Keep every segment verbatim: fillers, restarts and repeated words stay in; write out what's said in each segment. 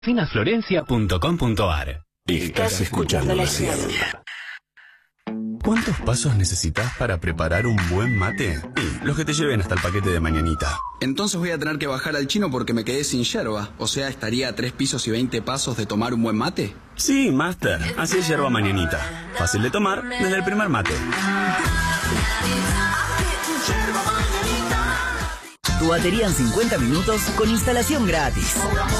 finaflorencia punto com punto ar. Estás escuchando la ciencia. ¿Cuántos pasos necesitas para preparar un buen mate? Sí, los que te lleven hasta el paquete de mañanita. Entonces voy a tener que bajar al chino porque me quedé sin yerba. O sea, estaría a tres pisos y veinte pasos de tomar un buen mate. Sí, Master. Así es yerba mañanita. Fácil de tomar desde el primer mate. Tu batería en cincuenta minutos con instalación gratis.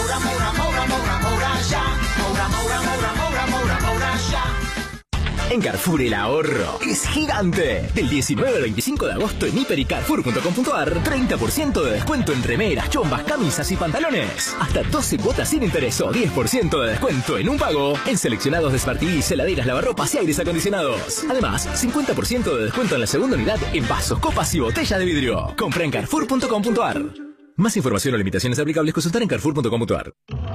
En Carrefour el ahorro es gigante. Del diecinueve al veinticinco de agosto en hiper y carrefour punto com punto ar, treinta por ciento de descuento en remeras, chombas, camisas y pantalones. Hasta doce cuotas sin interés o diez por ciento de descuento en un pago en seleccionados Despartís, heladeras, lavarropas y aires acondicionados. Además, cincuenta por ciento de descuento en la segunda unidad en vasos, copas y botellas de vidrio. Compra en carrefour punto com punto ar. Más información o limitaciones aplicables consultar en carrefour punto com punto ar.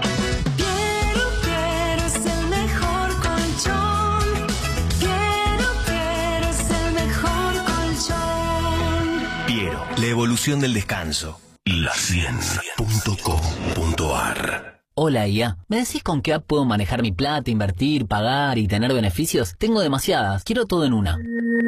La evolución del descanso. La ciencia punto com punto ar. Hola I A, ¿me decís con qué app puedo manejar mi plata, invertir, pagar y tener beneficios? Tengo demasiadas, quiero todo en una.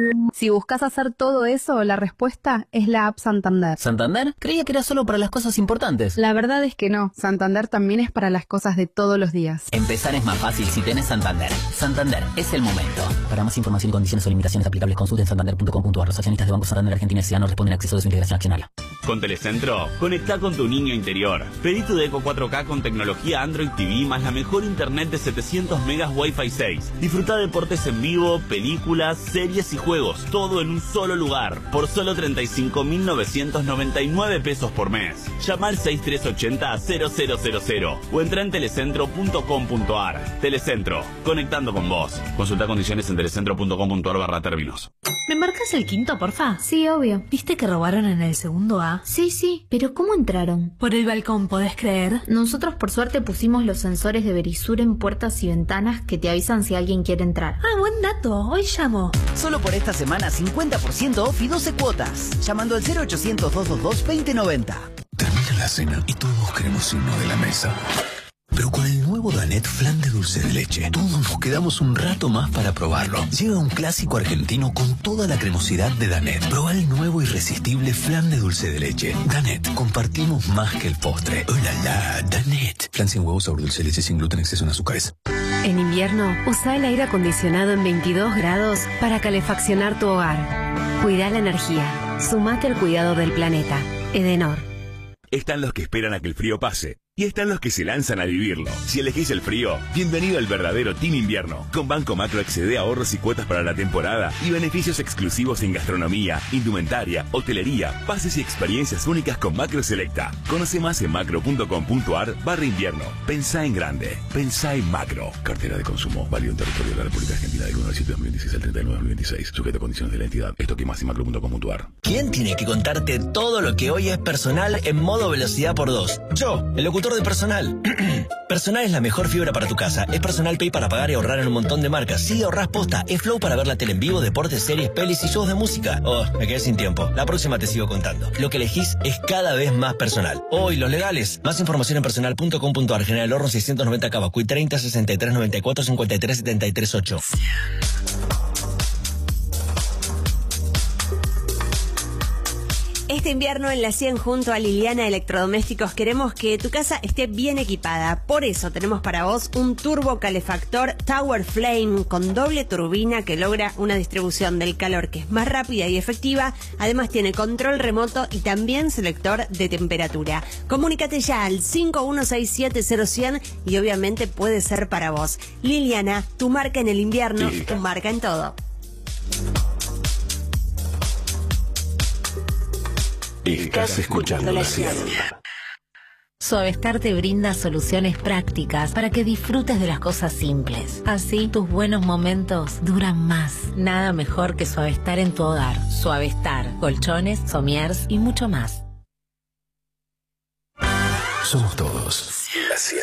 Si buscas hacer todo eso, la respuesta es la app Santander. ¿Santander? Creía que era solo para las cosas importantes. La verdad es que no, Santander también es para las cosas de todos los días. Empezar es más fácil si tenés Santander. Santander, es el momento. Para más información, condiciones o limitaciones aplicables, consulten santander punto com punto ar. Los accionistas de Banco Santander Argentina S A no responden a acceso de su integración accionaria. Con Telecentro, conectá con tu niño interior. Pedí tu Deco cuatro K con tecnología Android T V más la mejor internet de setecientos megas Wi-Fi seis. Disfruta deportes en vivo, películas, series y juegos, todo en un solo lugar, por solo treinta y cinco mil novecientos noventa y nueve pesos por mes. Llama al seis tres ochenta cero cero cero cero o entra en telecentro punto com punto ar. Telecentro, conectando con vos. Consulta condiciones en telecentro punto com punto ar barra términos. ¿Me marcas el quinto, porfa? Sí, obvio. ¿Viste que robaron en el segundo A? Sí, sí, pero ¿cómo entraron? Por el balcón, ¿podés creer? Nosotros por suerte pusimos los sensores de Verisur en puertas y ventanas que te avisan si alguien quiere entrar. Ah, buen dato, hoy llamo. Solo por esta semana cincuenta por ciento off y doce cuotas. Llamando al cero ochocientos, doscientos veintidós, veinte noventa. Termina la cena y todos queremos irnos de la mesa. Pero con el nuevo Danet Flan de dulce de leche, todos nos quedamos un rato más para probarlo. Llega un clásico argentino con toda la cremosidad de Danet. Proba el nuevo irresistible Flan de dulce de leche. Danet, compartimos más que el postre. ¡Oh, la, la! Danet. Flan sin huevos, sabor dulce de leche, sin gluten, exceso en azúcares. En invierno, usa el aire acondicionado en veintidós grados para calefaccionar tu hogar. Cuida la energía. Sumate al cuidado del planeta. Edenor. Están los que esperan a que el frío pase y están los que se lanzan a vivirlo. Si elegís el frío, bienvenido al verdadero Team Invierno. Con Banco Macro accede a ahorros y cuotas para la temporada y beneficios exclusivos en gastronomía, indumentaria, hotelería, pases y experiencias únicas con Macro Selecta. Conoce más en macro punto com punto ar barra invierno. Pensá en grande. Pensá en Macro. Cartera de consumo. Válido en territorio de la República Argentina del uno de septiembre de dos mil veintiséis al treinta y nueve de dos mil veintiséis. Sujeto a condiciones de la entidad. Esto que más en macro punto com punto ar. ¿Quién tiene que contarte todo lo que hoy es personal en modo velocidad por dos? Yo, el locutor de Personal. Personal es la mejor fibra para tu casa. Es Personal Pay para pagar y ahorrar en un montón de marcas. Sí, ahorrás posta. Es Flow para ver la tele en vivo, deportes, series, pelis y shows de música. Oh, me quedé sin tiempo. La próxima te sigo contando. Lo que elegís es cada vez más personal. Oh, y los legales. Más información en personal punto com punto ar. General Horno seiscientos noventa Cavacuy treinta sesenta y tres noventa y cuatro cincuenta y tres setenta y tres ocho. Este invierno en la cien junto a Liliana Electrodomésticos queremos que tu casa esté bien equipada. Por eso tenemos para vos un turbo calefactor Tower Flame con doble turbina que logra una distribución del calor que es más rápida y efectiva. Además tiene control remoto y también selector de temperatura. Comunícate ya al cinco uno seis siete cero cien y obviamente puede ser para vos. Liliana, tu marca en el invierno, tu marca en todo. Estás escuchando la ciencia. Suavestar te brinda soluciones prácticas para que disfrutes de las cosas simples. Así, tus buenos momentos duran más. Nada mejor que Suavestar en tu hogar. Suavestar, colchones, somiers y mucho más. Somos todos la cien.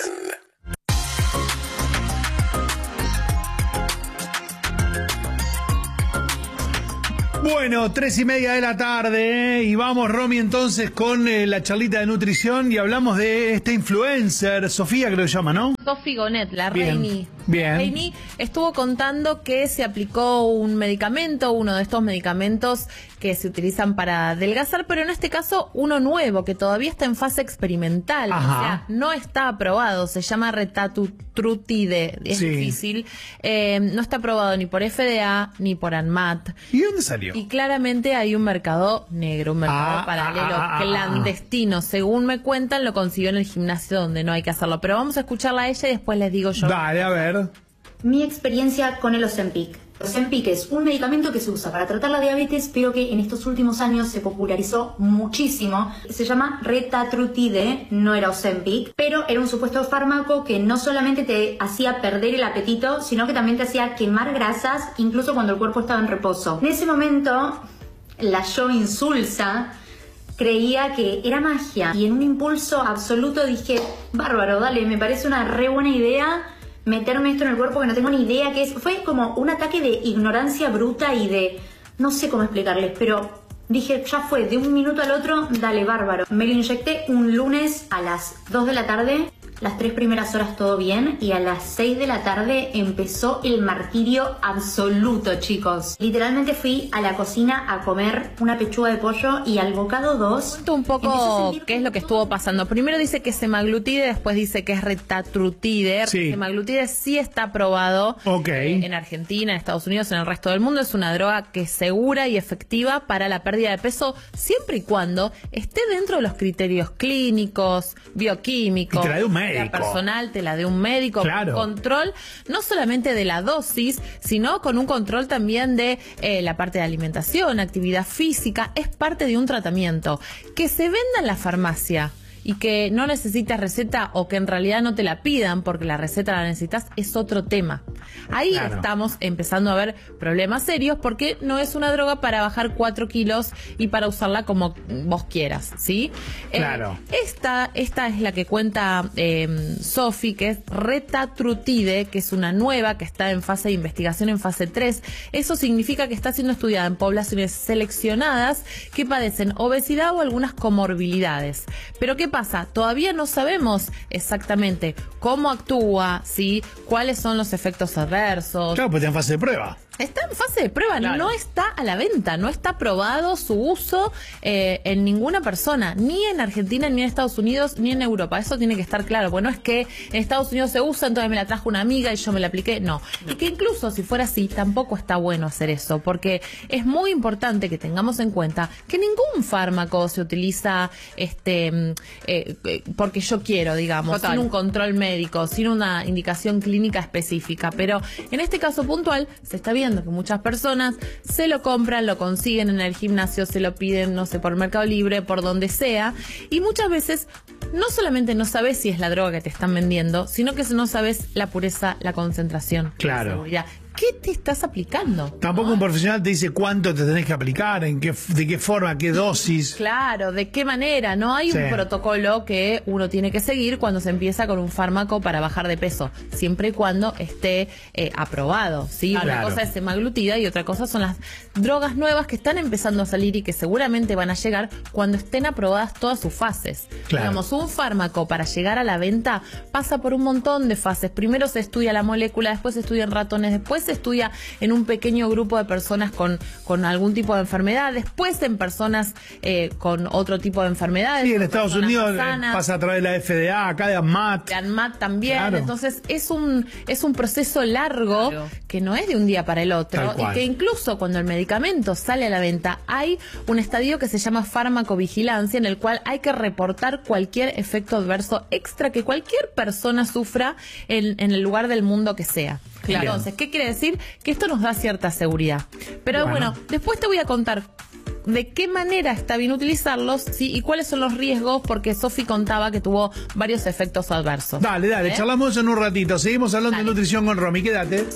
Bueno, tres y media de la tarde, ¿eh? Y vamos, Romy, entonces con eh, la charlita de nutrición y hablamos de este influencer, Sofía, que lo llama, ¿no? Sofi Gonet, la Bien. Reini. Bien. Reini estuvo contando que se aplicó un medicamento, uno de estos medicamentos que se utilizan para adelgazar, pero en este caso uno nuevo, que todavía está en fase experimental. Ajá. O sea, no está aprobado, se llama retatrutide, es Sí. difícil. Eh, no está aprobado ni por F D A ni por ANMAT. ¿Y dónde salió? Y claramente hay un mercado negro, un mercado Ah, paralelo, ah, ah, clandestino. Según me cuentan, lo consiguió en el gimnasio donde no hay que hacerlo. Pero vamos a escucharla a ella y después les digo yo. Dale, a ver. Mi experiencia con el Ozempic. Ozempic es un medicamento que se usa para tratar la diabetes, pero que en estos últimos años se popularizó muchísimo. Se llama retatrutide, no era Ozempic, pero era un supuesto fármaco que no solamente te hacía perder el apetito, sino que también te hacía quemar grasas, incluso cuando el cuerpo estaba en reposo. En ese momento, la yo insulsa creía que era magia y en un impulso absoluto dije, bárbaro, dale, me parece una re buena idea meterme esto en el cuerpo que no tengo ni idea qué es. Fue como un ataque de ignorancia bruta y de, no sé cómo explicarles, pero dije, ya fue, de un minuto al otro, dale, bárbaro. Me lo inyecté un lunes a las dos de la tarde. Las tres primeras horas todo bien y a las seis de la tarde empezó el martirio absoluto, chicos. Literalmente fui a la cocina a comer una pechuga de pollo y al bocado dos. Cuento un poco qué es lo que estuvo pasando. Primero dice que es semaglutide, después dice que es retatrutide. Sí. Semaglutide sí está aprobado Ok. eh, en Argentina, en Estados Unidos, en el resto del mundo. Es una droga que es segura y efectiva para la pérdida de peso siempre y cuando esté dentro de los criterios clínicos, bioquímicos. Y te la dé un médico. La personal te la de un médico, Claro. con control no solamente de la dosis, sino con un control también de eh, la parte de alimentación, actividad física. Es parte de un tratamiento que se venda en la farmacia y que no necesitas receta o que en realidad no te la pidan porque la receta la necesitas, es otro tema. Ahí Claro. estamos empezando a ver problemas serios porque no es una droga para bajar cuatro kilos y para usarla como vos quieras, ¿sí? Claro. Eh, esta, esta es la que cuenta eh, Sofi, que es retatrutide, que es una nueva que está en fase de investigación en fase tres. Eso significa que está siendo estudiada en poblaciones seleccionadas que padecen obesidad o algunas comorbilidades. Pero ¿qué pasa? Todavía no sabemos exactamente cómo actúa, ¿sí? Cuáles son los efectos adversos. Claro, pues está en fase de prueba. Está en fase de prueba, Claro. no está a la venta, no está aprobado su uso eh, en ninguna persona, ni en Argentina, ni en Estados Unidos, ni en Europa. Eso tiene que estar claro, porque no es que en Estados Unidos se usa, entonces me la trajo una amiga y yo me la apliqué. No. Y que incluso si fuera así, tampoco está bueno hacer eso, porque es muy importante que tengamos en cuenta que ningún fármaco se utiliza este eh, eh, porque yo quiero, digamos, Total. sin un control médico, sin una indicación clínica específica. Pero en este caso puntual se está viendo que muchas personas se lo compran, lo consiguen en el gimnasio, se lo piden, no sé, por Mercado Libre, por donde sea, y muchas veces no solamente no sabes si es la droga que te están vendiendo, sino que no sabes la pureza, la concentración, Claro. la seguridad. ¿Qué te estás aplicando? Tampoco un profesional te dice cuánto te tenés que aplicar, en qué, de qué forma, qué dosis. Claro, ¿de qué manera? No hay Sí. un protocolo que uno tiene que seguir cuando se empieza con un fármaco para bajar de peso, siempre y cuando esté eh, aprobado, ¿sí? Una Claro. cosa es semaglutida y otra cosa son las drogas nuevas que están empezando a salir y que seguramente van a llegar cuando estén aprobadas todas sus fases. Claro. Digamos, un fármaco para llegar a la venta pasa por un montón de fases. Primero se estudia la molécula, después se estudia en ratones, después se estudia en un pequeño grupo de personas con, con algún tipo de enfermedad, después en personas eh, con otro tipo de enfermedades. Sí, en con Estados personas Unidos eh, sanas. pasa a través de la F D A, acá de ANMAT. De ANMAT también. Claro. Entonces es un es un proceso largo que no es de un día para el otro Tal cual. y que incluso cuando el medicamento sale a la venta hay un estadio que se llama farmacovigilancia en el cual hay que reportar cualquier efecto adverso extra que cualquier persona sufra en, en el lugar del mundo que sea. Claro. Entonces, ¿qué quiere decir? Que esto nos da cierta seguridad. Pero Bueno. bueno, después te voy a contar de qué manera está bien utilizarlos, ¿sí? Y cuáles son los riesgos, porque Sofi contaba que tuvo varios efectos adversos. Dale, dale, ¿Eh? charlamos en un ratito. Seguimos hablando Dale. de nutrición con Romy, quédate.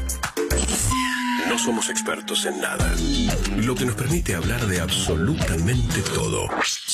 No somos expertos en nada, lo que nos permite hablar de absolutamente todo.